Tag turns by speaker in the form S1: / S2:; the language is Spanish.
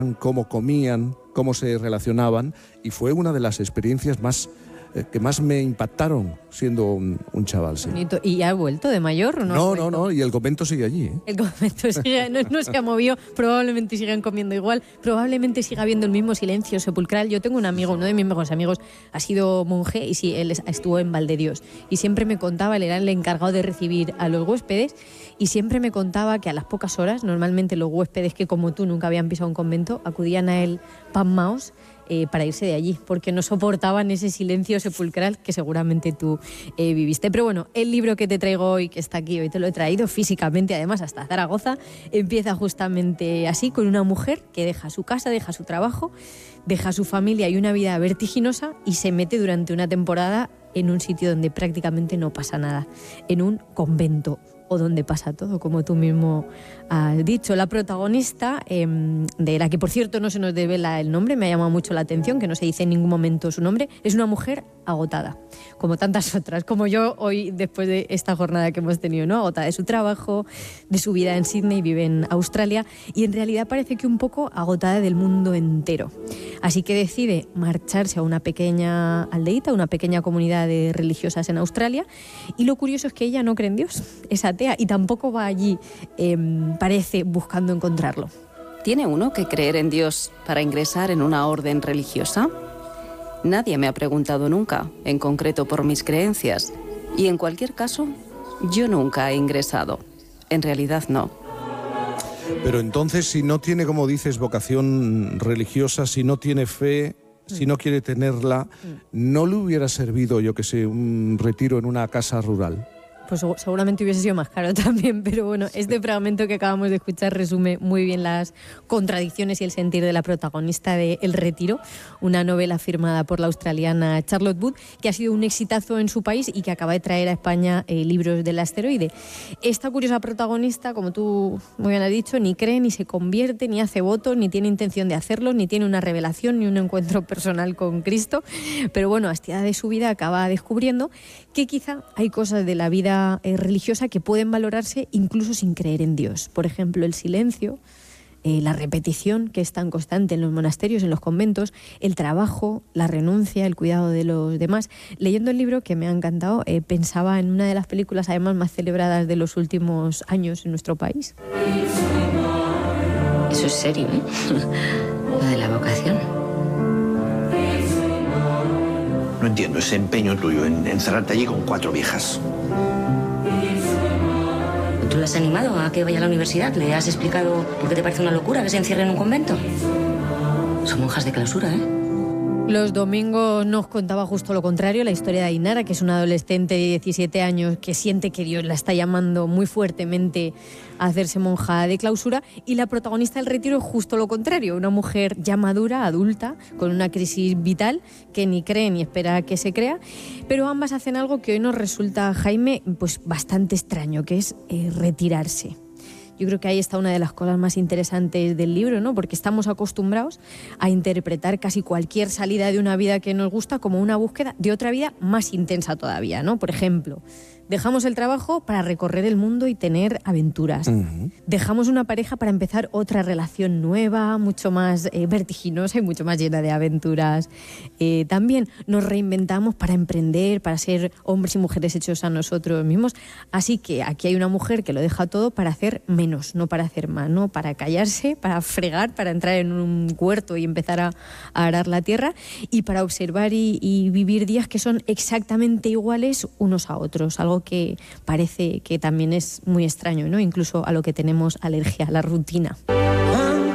S1: cómo comían, cómo se relacionaban, y fue una de las experiencias que más me impactaron siendo un chaval. Sí.
S2: ¿Y ha vuelto de mayor o no?
S1: No, y el convento sigue allí.
S2: El convento sigue, no se ha movido, probablemente sigan comiendo igual, probablemente siga habiendo el mismo silencio sepulcral. Yo tengo un amigo, uno de mis mejores amigos, ha sido monje y sí, él estuvo en Valdedios y siempre me contaba, él era el encargado de recibir a los huéspedes y siempre me contaba que a las pocas horas, normalmente los huéspedes que como tú nunca habían pisado un convento, acudían a él pasmaos para irse de allí, porque no soportaban ese silencio sepulcral que seguramente tú viviste. Pero bueno, el libro que te traigo hoy, que está aquí, hoy te lo he traído físicamente, además hasta Zaragoza, empieza justamente así, con una mujer que deja su casa, deja su trabajo, deja su familia y una vida vertiginosa y se mete durante una temporada en un sitio donde prácticamente no pasa nada, en un convento, o donde pasa todo, como tú mismo has dicho. La protagonista, de la que por cierto no se nos devela el nombre, me ha llamado mucho la atención, que no se dice en ningún momento su nombre, es una mujer agotada, como tantas otras, como yo hoy después de esta jornada que hemos tenido, ¿no? Agotada de su trabajo, de su vida en Sydney, vive en Australia y en realidad parece que un poco agotada del mundo entero. Así que decide marcharse a una pequeña aldeíta, una pequeña comunidad de religiosas en Australia, y lo curioso es que ella no cree en Dios, es atea y tampoco va allí, parece, buscando encontrarlo.
S3: ¿Tiene uno que creer en Dios para ingresar en una orden religiosa? Nadie me ha preguntado nunca, en concreto por mis creencias. Y en cualquier caso, yo nunca he ingresado. En realidad no.
S1: Pero entonces, si no tiene, como dices, vocación religiosa, si no tiene fe, si no quiere tenerla, ¿no le hubiera servido, yo que sé, un retiro en una casa rural?
S2: Pues seguramente hubiese sido más caro también, pero bueno, este fragmento que acabamos de escuchar resume muy bien las contradicciones y el sentir de la protagonista de El Retiro, una novela firmada por la australiana Charlotte Wood, que ha sido un exitazo en su país y que acaba de traer a España libros del asteroide. Esta curiosa protagonista, como tú muy bien has dicho, ni cree, ni se convierte, ni hace votos, ni tiene intención de hacerlo, ni tiene una revelación, ni un encuentro personal con Cristo, pero bueno, hastiada de su vida acaba descubriendo que quizá hay cosas de la vida religiosa que pueden valorarse incluso sin creer en Dios. Por ejemplo, el silencio, la repetición, que es tan constante en los monasterios, en los conventos, el trabajo, la renuncia, el cuidado de los demás. Leyendo el libro, que me ha encantado, pensaba en una de las películas además más celebradas de los últimos años en nuestro país.
S4: Eso es serio, ¿eh? Lo de la vocación.
S5: No entiendo ese empeño tuyo en encerrarte allí con 4 viejas.
S4: ¿Tú le has animado a que vaya a la universidad? ¿Le has explicado por qué te parece una locura que se encierre en un convento? Son monjas de clausura, ¿eh?
S2: Los domingos nos contaba justo lo contrario, la historia de Ainara, que es una adolescente de 17 años que siente que Dios la está llamando muy fuertemente a hacerse monja de clausura, y la protagonista del Retiro es justo lo contrario, una mujer ya madura, adulta, con una crisis vital, que ni cree ni espera que se crea, pero ambas hacen algo que hoy nos resulta, Jaime, pues bastante extraño, que es retirarse. Yo creo que ahí está una de las cosas más interesantes del libro, ¿no? Porque estamos acostumbrados a interpretar casi cualquier salida de una vida que nos gusta como una búsqueda de otra vida más intensa todavía, ¿no? Por ejemplo, dejamos el trabajo para recorrer el mundo y tener aventuras. Dejamos una pareja para empezar otra relación nueva, mucho más vertiginosa y mucho más llena de aventuras. También nos reinventamos para emprender, para ser hombres y mujeres hechos a nosotros mismos. Así que aquí hay una mujer que lo deja todo para hacer menos, no para hacer más, ¿no? Para callarse, para fregar, para entrar en un huerto y empezar a arar la tierra, y para observar y vivir días que son exactamente iguales unos a otros, algo que parece que también es muy extraño, ¿no? Incluso a lo que tenemos alergia, a la rutina.